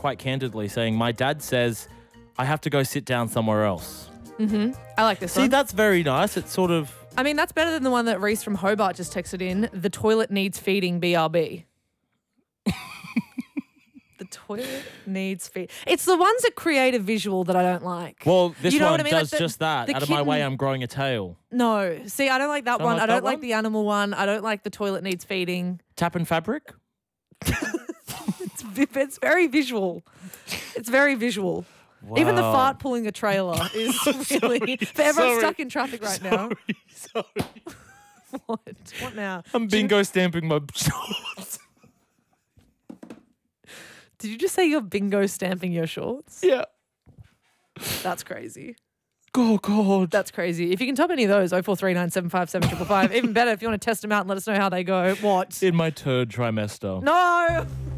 quite candidly, saying, my dad says I have to go sit down somewhere else. I like this See, one. that's very nice. It's sort of... I mean, that's better than the one that Reese from Hobart just texted in. The toilet needs feeding, BRB. The toilet needs feeding. It's the ones that create a visual that I don't like. Well, this You know one what I mean? does Like just that. the Out of my way, kitten- I'm growing a tail. No. See, I don't like that Don't one. like I that don't like one? the animal one. I don't like the toilet needs feeding. Tapping fabric? It's very visual. It's very visual. Even the Wow. fart pulling a trailer is really... For everyone sorry, stuck in traffic right now. Sorry. What? What now? I'm bingo stamping my shorts. Did you just say you're bingo stamping your shorts? Yeah. That's crazy. Oh, God. That's crazy. If you can top any of those, 0439 757 Even better if you want to test them out and let us know how they go. What? In my third trimester. No!